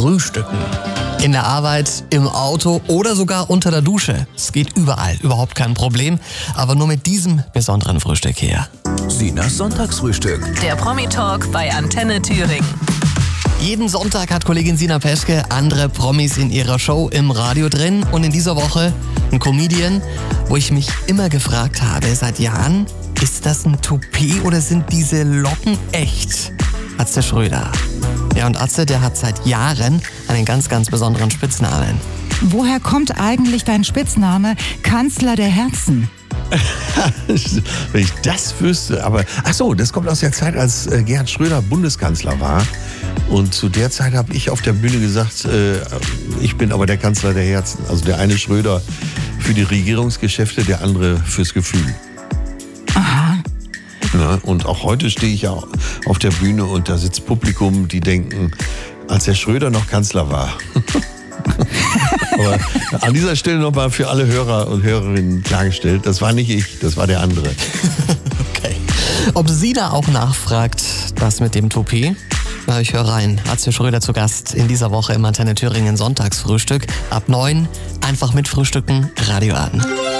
Frühstücken. In der Arbeit, im Auto oder sogar unter der Dusche. Es geht überall, überhaupt kein Problem. Aber nur mit diesem besonderen Frühstück hier. Sinas Sonntagsfrühstück. Der Promi-Talk bei Antenne Thüringen. Jeden Sonntag hat Kollegin Sina Peschke andere Promis in ihrer Show im Radio drin. Und in dieser Woche ein Comedian, wo ich mich immer gefragt habe, seit Jahren, ist das ein Toupet oder sind diese Locken echt? Atze Schröder. Ja, und Atze, der hat seit Jahren einen ganz, ganz besonderen Spitznamen. Woher kommt eigentlich dein Spitzname Kanzler der Herzen? Wenn ich das wüsste, aber ach so, das kommt aus der Zeit, als Gerhard Schröder Bundeskanzler war. Und zu der Zeit habe ich auf der Bühne gesagt, ich bin aber der Kanzler der Herzen. Also der eine Schröder für die Regierungsgeschäfte, der andere fürs Gefühl. Aha. Ja, und auch heute stehe ich ja auf der Bühne und da sitzt Publikum, die denken, als der Schröder noch Kanzler war. Aber an dieser Stelle nochmal für alle Hörer und Hörerinnen klargestellt, das war nicht ich, das war der andere. Okay. Ob sie da auch nachfragt, das mit dem Toupet? Na, ich höre rein. Atze Schröder zu Gast in dieser Woche im Antenne Thüringen Sonntagsfrühstück. Ab 9 einfach mit Frühstücken, Radio an.